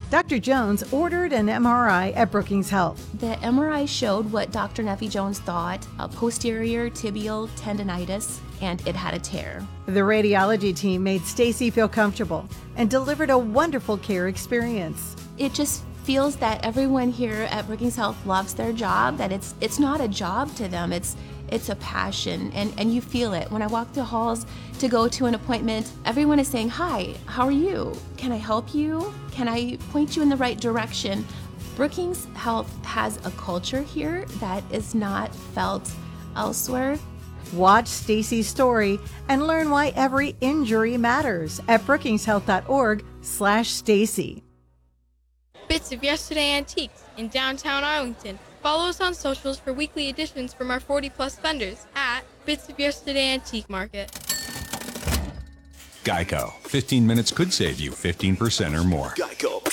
Dr. Jones ordered an MRI at Brookings Health. The MRI showed what Dr. Neffy Jones thought, a posterior tibial tendonitis, and it had a tear. The radiology team made Stacy feel comfortable and delivered a wonderful care experience. It just feels that everyone here at Brookings Health loves their job, that it's not a job to them, it's a passion, and you feel it. When I walk the halls to go to an appointment, everyone is saying, "Hi, how are you? Can I help you? Can I point you in the right direction?" Brookings Health has a culture here that is not felt elsewhere. Watch Stacy's story and learn why every injury matters at brookingshealth.org/Stacy. Bits of Yesterday Antiques in downtown Arlington. Follow us on socials for weekly editions from our 40-plus vendors at Bits of Yesterday Antique Market. Geico. 15 minutes could save you 15% or more. Geico.